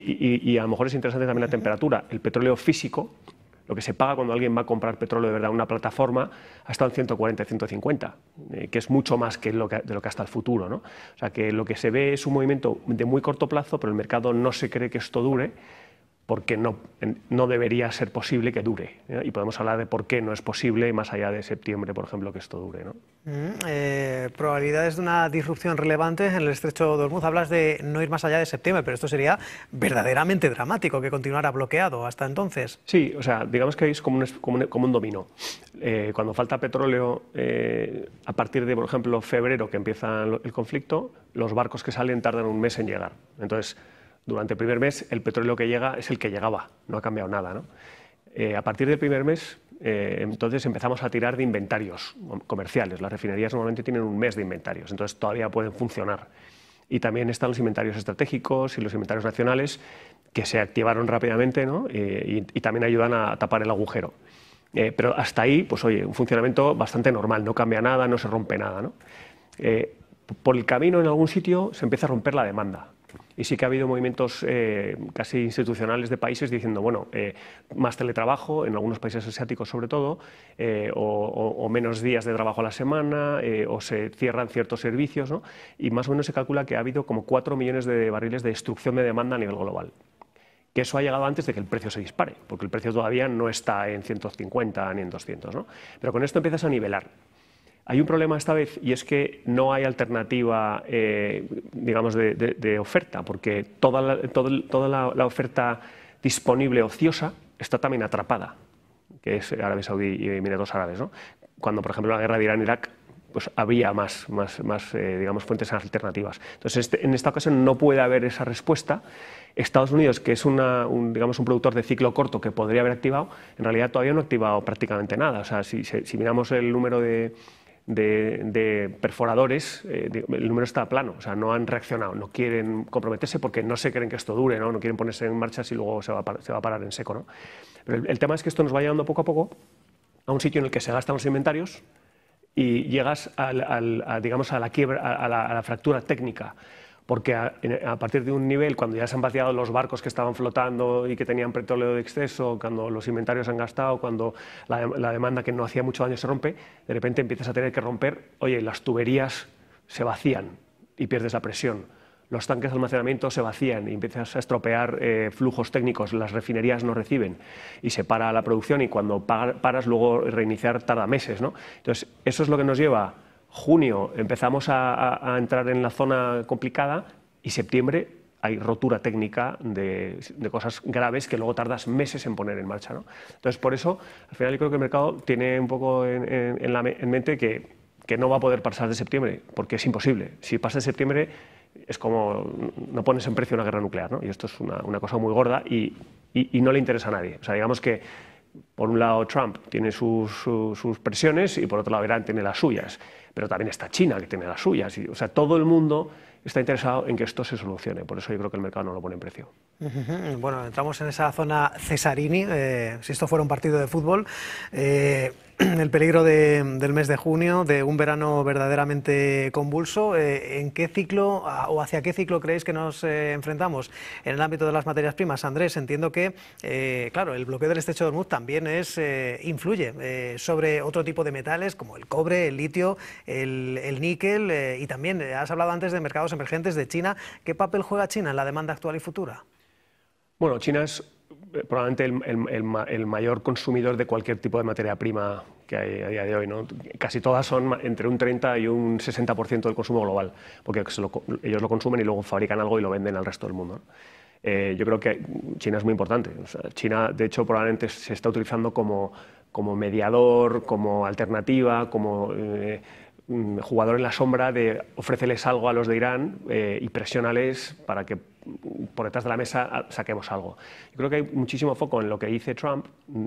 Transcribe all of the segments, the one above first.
Y a lo mejor es interesante también la temperatura. El petróleo físico, lo que se paga cuando alguien va a comprar petróleo de verdad en una plataforma, ha estado en 140, 150, que es mucho más que de lo que hasta el futuro, ¿no? O sea, que lo que se ve es un movimiento de muy corto plazo, pero el mercado no se cree que esto dure, porque no debería ser posible que dure, ¿eh? Y podemos hablar de por qué no es posible, más allá de septiembre, por ejemplo, que esto dure, ¿no? Probabilidades de una disrupción relevante en el estrecho de Hormuz. Hablas de no ir más allá de septiembre, pero esto sería verdaderamente dramático, que continuara bloqueado hasta entonces. Sí, o sea, digamos que es como un dominó. Cuando falta petróleo, a partir de, por ejemplo, febrero, que empieza el conflicto, los barcos que salen tardan un mes en llegar. Entonces, durante el primer mes, el petróleo que llega es el que llegaba, no ha cambiado nada, ¿no? A partir del primer mes, entonces empezamos a tirar de inventarios comerciales. Las refinerías normalmente tienen un mes de inventarios, entonces todavía pueden funcionar. Y también están los inventarios estratégicos y los inventarios nacionales que se activaron rápidamente, ¿no? y también ayudan a tapar el agujero. Pero hasta ahí, pues oye, un funcionamiento bastante normal, no cambia nada, no se rompe nada, ¿no? Por el camino, en algún sitio, se empieza a romper la demanda. Y sí que ha habido movimientos casi institucionales de países diciendo, bueno, más teletrabajo, en algunos países asiáticos sobre todo, o menos días de trabajo a la semana, o se cierran ciertos servicios, ¿no? Y más o menos se calcula que ha habido como 4 millones de barriles de destrucción de demanda a nivel global. Que eso ha llegado antes de que el precio se dispare, porque el precio todavía no está en 150 ni en 200, ¿no? Pero con esto empiezas a nivelar. Hay un problema esta vez y es que no hay alternativa, digamos, de oferta, porque toda la oferta disponible ociosa está también atrapada, que es Arabia Saudí y Emiratos Árabes, ¿no? Cuando, por ejemplo, la guerra de Irán-Irak, pues había más digamos, fuentes alternativas. Entonces, en esta ocasión no puede haber esa respuesta. Estados Unidos, que es digamos, un productor de ciclo corto que podría haber activado, en realidad todavía no ha activado prácticamente nada. O sea, si miramos el número de perforadores, el número está plano, o sea, no han reaccionado, no quieren comprometerse porque no se creen que esto dure, no quieren ponerse en marcha si luego se va a parar en seco, ¿no? Pero el tema es que esto nos va llevando poco a poco a un sitio en el que se gastan los inventarios y llegas digamos, a la quiebra, a la fractura técnica. Porque a partir de un nivel, cuando ya se han vaciado los barcos que estaban flotando y que tenían petróleo de exceso, cuando los inventarios han gastado, cuando la demanda que no hacía mucho daño se rompe, de repente empiezas a tener que romper, oye, las tuberías se vacían y pierdes la presión, los tanques de almacenamiento se vacían y empiezas a estropear flujos técnicos, las refinerías no reciben y se para la producción y cuando paras luego reiniciar tarda meses, ¿no? Entonces, eso es lo que nos lleva. Junio empezamos a entrar en la zona complicada y septiembre hay rotura técnica de cosas graves que luego tardas meses en poner en marcha, ¿no? Entonces, por eso, al final yo creo que el mercado tiene un poco en mente que no va a poder pasar de septiembre, porque es imposible. Si pasa de septiembre es como no pones en precio una guerra nuclear, ¿no? Y esto es una cosa muy gorda y no le interesa a nadie. O sea, digamos que por un lado Trump tiene sus presiones y por otro lado Irán tiene las suyas, pero también está China que tiene las suyas. O sea, todo el mundo está interesado en que esto se solucione, por eso yo creo que el mercado no lo pone en precio. Bueno, entramos en esa zona Cesarini, si esto fuera un partido de fútbol, el peligro del mes de junio, de un verano verdaderamente convulso. ¿En qué ciclo o hacia qué ciclo creéis que nos enfrentamos en el ámbito de las materias primas? Andrés, entiendo que, claro, el bloqueo del estrecho de Hormuz también influye sobre otro tipo de metales como el cobre, el litio, el níquel y también has hablado antes de mercados emergentes de China. ¿Qué papel juega China en la demanda actual y futura? Bueno, China es probablemente el mayor consumidor de cualquier tipo de materia prima que hay a día de hoy, ¿no? Casi todas son entre un 30 y un 60% del consumo global, porque ellos lo consumen y luego fabrican algo y lo venden al resto del mundo, ¿no? Yo creo que China es muy importante. O sea, China, de hecho, probablemente se está utilizando como mediador, como alternativa, como jugador en la sombra de ofréceles algo a los de Irán y presiónales para que por detrás de la mesa saquemos algo. Yo creo que hay muchísimo foco en lo que dice Trump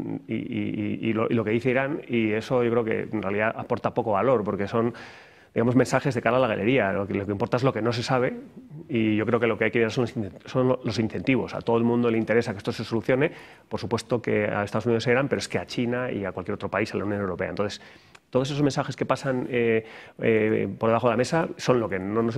y lo que dice Irán, y eso yo creo que en realidad aporta poco valor, porque son, digamos, mensajes de cara a la galería. Lo que importa es lo que no se sabe, y yo creo que lo que hay que ver son los incentivos. A todo el mundo le interesa que esto se solucione, por supuesto que a Estados Unidos y a Irán, pero es que a China y a cualquier otro país, a la Unión Europea. Entonces, todos esos mensajes que pasan por debajo de la mesa son lo que no nos